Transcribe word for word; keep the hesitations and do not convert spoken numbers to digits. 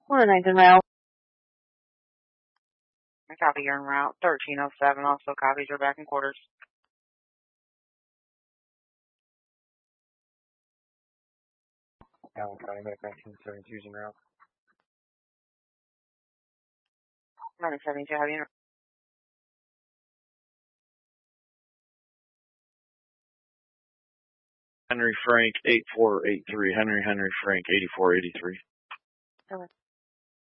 one ninth en route. I copy you're en route. thirteen oh seven also copies you're back in quarters. Allen County, back nineteen seventy-two en route. nineteen seventy-two, have you? Henry Frank, eight four eight three. Henry Henry Frank, eighty-four eighty-three. Okay.